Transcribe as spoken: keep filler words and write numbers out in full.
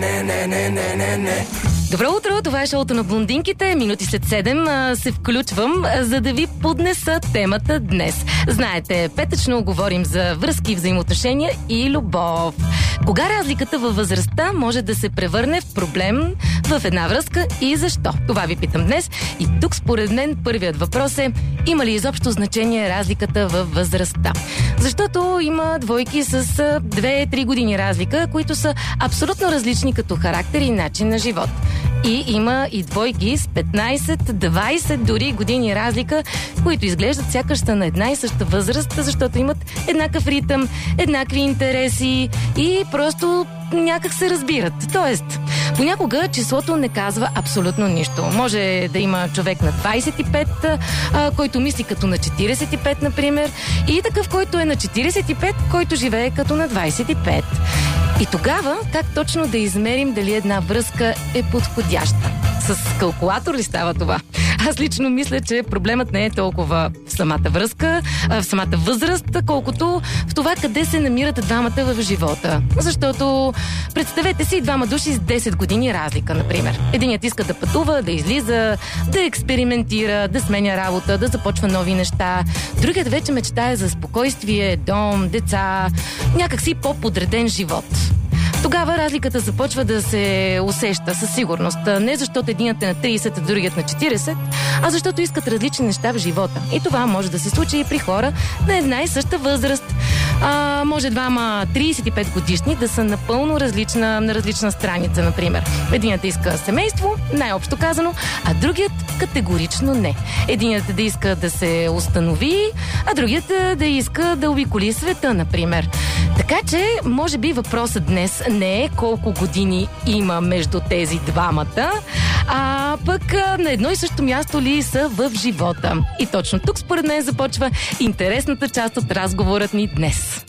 Не, не, не, не, не, не. Добро утро, това е шоуто на блондинките. Минути след седем а, се включвам, а, за да ви поднеса темата днес. Знаете, петъчно говорим за връзки, взаимоотношения и любов. Кога разликата във възрастта може да се превърне в проблем в една връзка и защо? Това ви питам днес. И тук според мен първият въпрос е: има ли изобщо значение разликата във възрастта? Защото има двойки с две-три години разлика, които са абсолютно различни като характер и начин на живот. И има и двойки с петнайсет-двайсет дори години разлика, които изглеждат сякаш са на една и съща възраст, защото имат еднакъв ритъм, еднакви интереси и просто някак се разбират. Тоест, понякога числото не казва абсолютно нищо. Може да има човек на двайсет и пет, а, който мисли като на четирийсет и пет, например, и такъв, който е на четирийсет и пет, който живее като на двайсет и пет. И тогава, как точно да измерим дали една връзка е подходяща? С калкулатор ли става това? Аз лично мисля, че проблемът не е толкова в самата връзка, в самата възраст, колкото в това къде се намират двамата в живота. Защото представете си двама души с десет години разлика, например. Единият иска да пътува, да излиза, да експериментира, да сменя работа, да започва нови неща. Другият вече мечтае за спокойствие, дом, деца, някакси по-подреден живот. Тогава разликата започва да се усеща със сигурност. Не защото единият е на трийсет, а другият на четирийсет, а защото искат различни неща в живота. И това може да се случи и при хора на една и съща възраст. А, може двама трийсет и пет годишни да са напълно различна, на различна страница, например. Единият иска семейство, най-общо казано, а другият категорично не. Единият да иска да се установи, а другият да иска да обиколи света, например. Така че, може би въпросът днес не е колко години има между тези двамата, а пък на едно и също място ли са в живота. И точно тук според мен започва интересната част от разговорът ни днес.